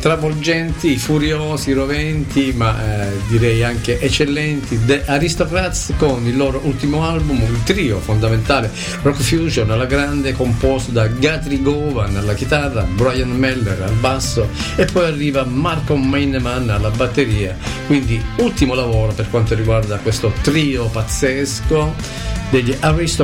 travolgenti, furiosi, roventi, ma direi anche eccellenti, The Aristocrats, con il loro ultimo album, un trio fondamentale rock fusion alla grande, composto da Guthrie Govan alla chitarra, Brian Meller al basso e poi arriva Marco Meineman alla batteria. Quindi ultimo lavoro per quanto riguarda questo trio pazzesco degli Aristocrats.